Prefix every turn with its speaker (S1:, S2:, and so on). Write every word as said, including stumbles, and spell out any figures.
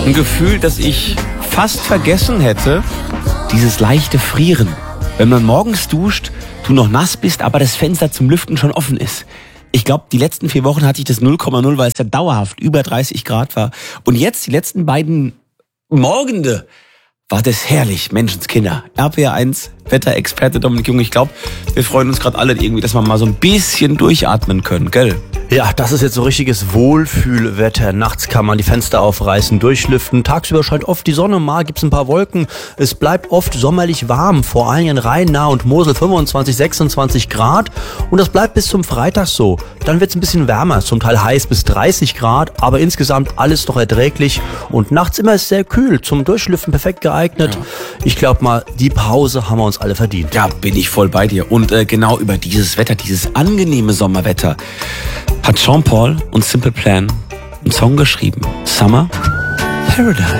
S1: Ein Gefühl, das ich fast vergessen hätte, dieses leichte Frieren. Wenn man morgens duscht, du noch nass bist, aber das Fenster zum Lüften schon offen ist. Ich glaube, die letzten vier Wochen hatte ich das null Komma null, weil es ja dauerhaft über dreißig Grad war. Und jetzt, die letzten beiden Morgende, war das herrlich, Menschenskinder. R P R eins, Wetterexperte Dominik Jung. Ich glaube, wir freuen uns gerade alle irgendwie, dass wir mal so ein bisschen durchatmen können, gell?
S2: Ja, das ist jetzt so richtiges Wohlfühlwetter. Nachts kann man die Fenster aufreißen, durchlüften. Tagsüber scheint oft die Sonne, mal gibt's ein paar Wolken. Es bleibt oft sommerlich warm, vor allem in Rhein, Nahe und Mosel fünfundzwanzig, sechsundzwanzig Grad. Und das bleibt bis zum Freitag so. Dann wird's ein bisschen wärmer, zum Teil heiß bis dreißig Grad, aber insgesamt alles noch erträglich. Und nachts immer ist sehr kühl, zum Durchlüften perfekt geeignet. Ja. Ich glaube mal, die Pause haben wir uns alle verdient.
S1: Ja, bin ich voll bei dir. Und äh, genau über dieses Wetter, dieses angenehme Sommerwetter, hat Sean Paul und Simple Plan einen Song geschrieben. Summer Paradise.